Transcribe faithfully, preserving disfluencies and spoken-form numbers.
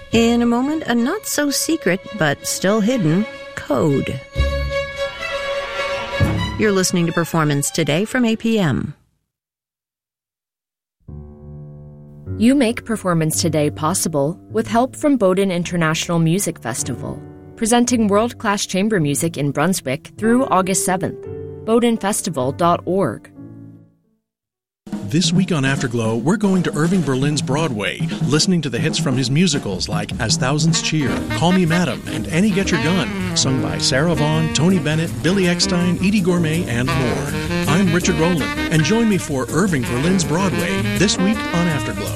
In a moment, a not-so-secret, but still hidden, code. You're listening to Performance Today from A P M. You make Performance Today possible with help from Bowdoin International Music Festival, presenting world-class chamber music in Brunswick through August seventh. bowdoin festival dot org. This week on Afterglow, we're going to Irving Berlin's Broadway, listening to the hits from his musicals like As Thousands Cheer, Call Me Madam, and Annie Get Your Gun, sung by Sarah Vaughan, Tony Bennett, Billy Eckstein, Edie Gourmet, and more. I'm Richard Rowland, and join me for Irving Berlin's Broadway this week on Afterglow.